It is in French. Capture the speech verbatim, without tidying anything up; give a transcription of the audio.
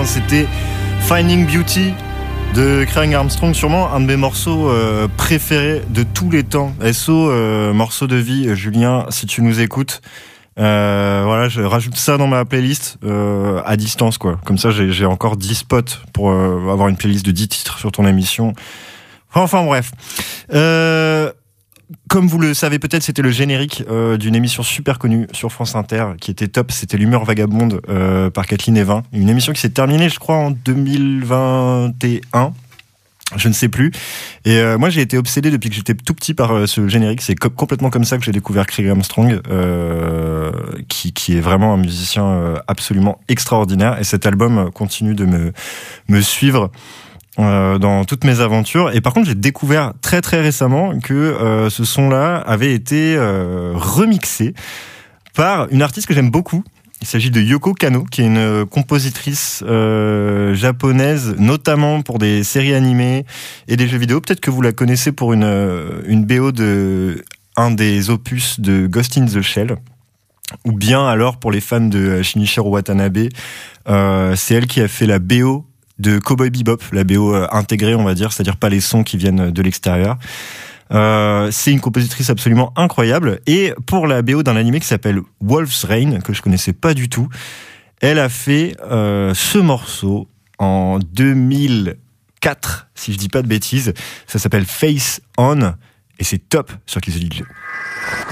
c'était Finding Beauty de Craig Armstrong, sûrement un de mes morceaux euh, préférés de tous les temps. S O, euh, morceau de vie, Julien, si tu nous écoutes. Euh, voilà, je rajoute ça dans ma playlist euh, à distance, quoi. Comme ça, j'ai, j'ai encore dix spots pour euh, avoir une playlist de dix titres sur ton émission. Enfin, bref. Euh, comme vous le savez peut-être, c'était le générique euh, d'une émission super connue sur France Inter, qui était top. C'était l'Humeur Vagabonde euh, par Kathleen Evin. Une émission qui s'est terminée, je crois, en deux mille vingt et un. Je ne sais plus. Et euh, moi, j'ai été obsédé depuis que j'étais tout petit par euh, ce générique. C'est co- complètement comme ça que j'ai découvert Craig Armstrong, euh, qui, qui est vraiment un musicien euh, absolument extraordinaire. Et cet album continue de me, me suivre euh, dans toutes mes aventures. Et par contre, j'ai découvert très très récemment que euh, ce son-là avait été euh, remixé par une artiste que j'aime beaucoup. Il s'agit de Yoko Kanno, qui est une compositrice euh, japonaise, notamment pour des séries animées et des jeux vidéo. Peut-être que vous la connaissez pour une, une B O de un des opus de Ghost in the Shell, ou bien alors pour les fans de Shinichiro Watanabe, euh, c'est elle qui a fait la B O de Cowboy Bebop, la B O intégrée, on va dire, c'est-à-dire pas les sons qui viennent de l'extérieur. Euh, c'est une compositrice absolument incroyable, et pour la B O d'un animé qui s'appelle Wolf's Rain, que je connaissais pas du tout, elle a fait euh, ce morceau en deux mille quatre, si je dis pas de bêtises. Ça s'appelle Face On, et c'est top sur Kiss the D J.